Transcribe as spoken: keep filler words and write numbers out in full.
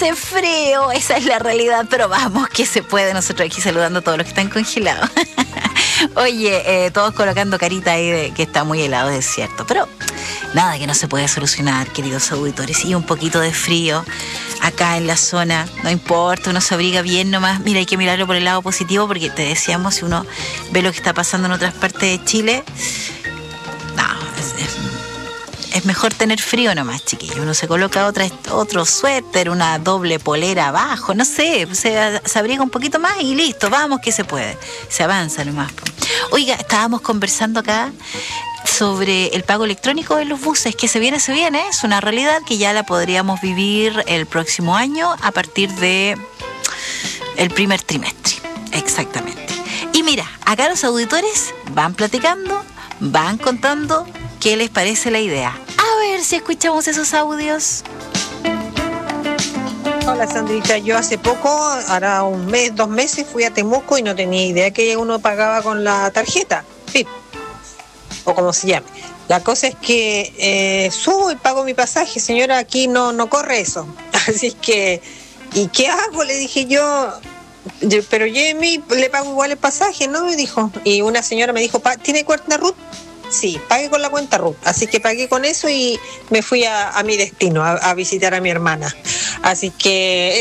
hace frío, esa es la realidad, pero vamos, que se puede. Nosotros aquí saludando a todos los que están congelados. Oye, eh, todos colocando carita ahí de que está muy helado, es cierto, pero nada que no se puede solucionar, queridos auditores. Y un poquito de frío acá en la zona, no importa, uno se abriga bien nomás. Mira, hay que mirarlo por el lado positivo, porque te decíamos, si uno ve lo que está pasando en otras partes de Chile, no, es, es, es mejor tener frío nomás, chiquillo. Uno se coloca otra, otro suéter, una doble polera abajo, no sé, se, se abriga un poquito más y listo, vamos que se puede. Se avanza nomás. Oiga, estábamos conversando acá sobre el pago electrónico de los buses, que se viene, se viene, es una realidad que ya la podríamos vivir el próximo año a partir de el primer trimestre, exactamente. Y mira, acá los auditores van platicando, van contando qué les parece la idea. A ver si escuchamos esos audios. Hola Sandrita, yo hace poco, ahora un mes, dos meses, fui a Temuco y no tenía idea que uno pagaba con la tarjeta, P I P, o como se llame. La cosa es que eh, subo y pago mi pasaje, señora, aquí no, no corre eso. Así es que, ¿y qué hago? Le dije yo, yo pero Jamie, le pago igual el pasaje, ¿no? Me dijo. Y una señora me dijo, ¿tiene cuenta R U T? Sí, pagué con la cuenta R U T, así que pagué con eso y me fui a, a mi destino, a, a visitar a mi hermana. Así que